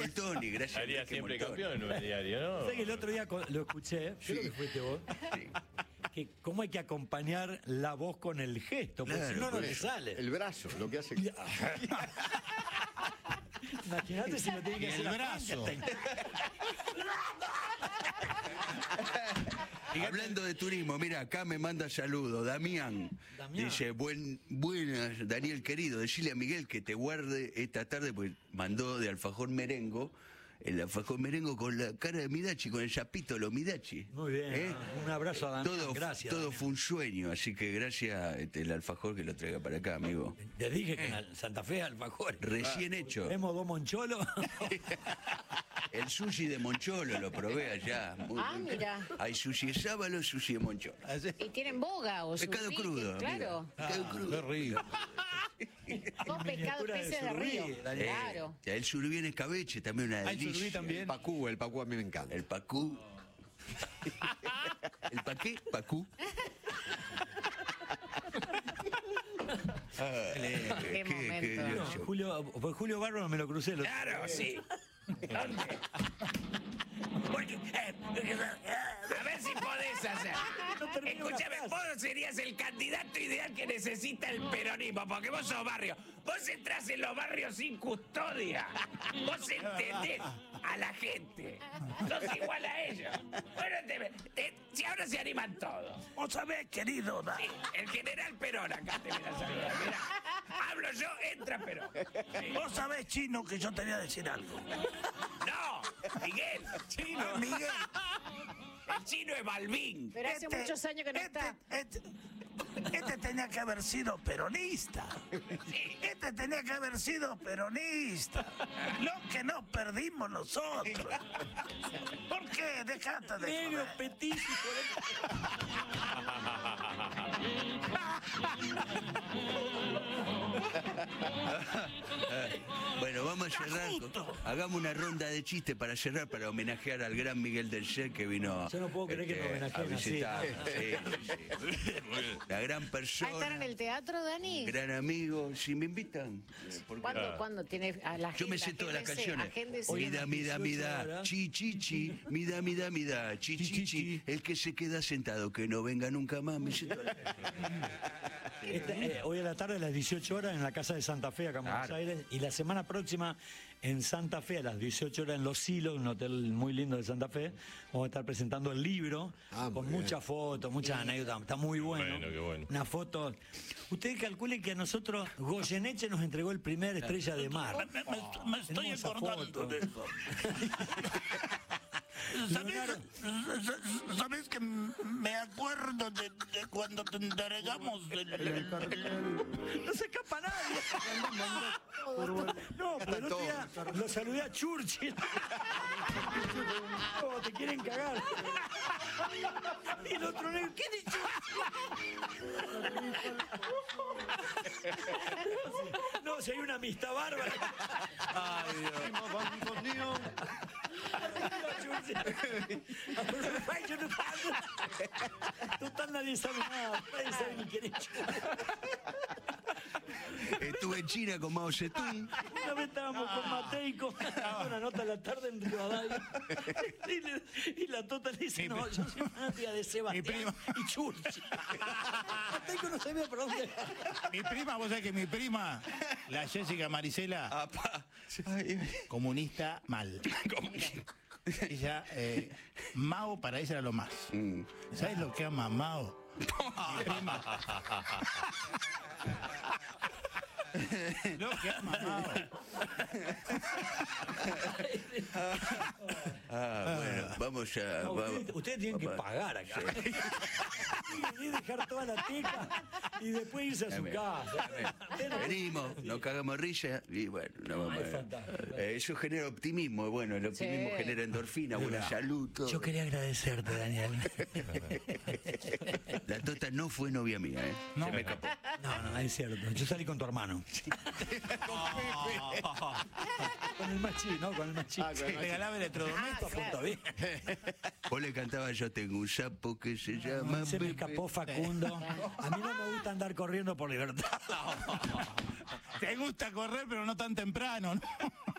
Moltoni, gracias. Haría Enrique siempre Moltoni. campeón en un diario, ¿no? ¿Sabes que el otro día lo escuché? Creo que fuiste vos. Sí. Que cómo hay que acompañar la voz con el gesto, porque Claro, si no, no por le eso. sale. El brazo, lo que hace. Imagínate si lo tiene que Y hacer el a brazo. Frankenstein. Hablando de turismo, mira, acá me manda saludos. Damián. Dice, buenas, Daniel querido, decirle a Miguel que te guarde esta tarde, pues mandó de alfajor merengo, el alfajor merengo con la cara de Midachi, con el chapito de los Midachi. Muy bien, un abrazo a Damián. Gracias. Todo Damián. fue un sueño, así que gracias el alfajor que lo traiga para acá, amigo. Te dije que en Santa Fe alfajor. Recién hecho. Hemos dos moncholos. El sushi de Moncholo lo probé allá. Mira. Hay sushi de sábalo, sushi de Moncholo. Y tienen boga o Pescado surubí, crudo. claro. Mira, pescado crudo. Qué rico. Dos pescados, miniatura de peces de surubí, río. Daniel. Claro. El surubí en escabeche, también una Hay delicia. surubí también. El pacú a mí me encanta. El pacú. ¿El paqué? Pacú. Qué momento. gracioso. Julio Barro me lo crucé. Claro, sí. ¿Dónde? Porque, a ver si podés hacer. Escúchame, vos serías el candidato ideal que necesita el peronismo, porque vos sos barrio. Vos entrás en los barrios sin custodia. Vos entendés a la gente. Sos igual a ellos. Bueno, si ahora se animan todos. Vos sabés, querido, Sí, el general Perón acá te viene a saludar. Mirá, hablo yo, entra Perón. Sí. vos sabés, Chino, que yo te voy a decir algo. No, Miguel. Chino. Miguel, El chino es Balbín. Pero hace muchos años que no está. Este tenía que haber sido peronista. Este tenía que haber sido peronista. Lo que nos perdimos nosotros. ¿Por qué? Dejate de Negro, joder. petiso. Bueno, vamos a cerrar. Hagamos una ronda de chistes para cerrar, para homenajear al gran Miguel del Ser que vino Yo no puedo creer que nos a homenajeen así. visitar. Sí. La gran ¿Va a persona. estar en el teatro, Dani? Gran amigo, si me invitan. Porque ¿Cuándo tiene a la yo me sé todas las canciones. Agéndese. Mida, mida, 18 mida, horas. chi, chi, chi, mida, mida, mida, chi, chi, chi. El que se queda sentado, que no venga nunca más. Me sé todas las canciones. Hoy a la tarde a las 18 horas en la Casa de Santa Fe, acá en Buenos Aires. Y la semana próxima en Santa Fe, a las 18 horas en Los Hilos, un hotel muy lindo de Santa Fe. Vamos a estar presentando el libro con muchas fotos, muchas anécdotas. Está muy bueno. Bueno, qué bueno. Una foto. Ustedes calculen que a nosotros Goyeneche nos entregó el primer Estrella de Mar. Me estoy Tenemos esa acordando foto. de eso. ¿Sabés que me acuerdo de cuando te entregamos No se escapa nadie. No, pero el otro día lo saludé a Churchill. Oh, te quieren cagar. Y el otro negro, ¿qué dicho? No, si hay una amistad bárbara. Ay, Dios. Total, nadie sabe nada. Nadie sabe ni quién es. Estuve en China con Mao Zedong. Una vez estábamos con Mateico, una nota a la tarde en Rivadavia. Y la tota le dice, no, yo soy fanática de Sebastián y Churchill. Mateico no sabía por dónde. Mi prima, vos sabés que mi prima, la Jessica Marisela, comunista mal. Ella, Mao para ella era lo más. ¿Sabes lo que ama Mao? Mi prima. Lo que ama Mao. Bueno, vamos a. No, vamos- ustedes tienen que vamos a- pagar acá. Y dejar toda la teca y después irse a su casa. Venimos, nos cagamos risa y bueno, no vamos Es fantástico. eso genera optimismo, y bueno, el optimismo Sí. genera endorfina, buena salud, todo. Yo quería agradecerte, Daniel. La Tota no fue novia mía, ¿eh? No. Se me escapó. No, es cierto. Yo salí con tu hermano. Con el más chico, ¿no? Con el más chico. Regalaba electrodoméstico. Punto bien. Vos le cantabas, yo tengo un sapo que se llama Se me Pepe. escapó Facundo. A mí no me gusta andar corriendo por libertad. Te gusta correr, pero no tan temprano, ¿no?